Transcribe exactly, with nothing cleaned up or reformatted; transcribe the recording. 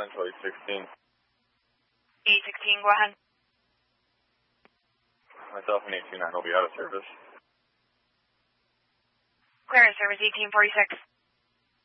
Central eight sixteen. eight sixteen, go ahead. Myself and eight two nine will be out of service. Clear service eighteen forty-six.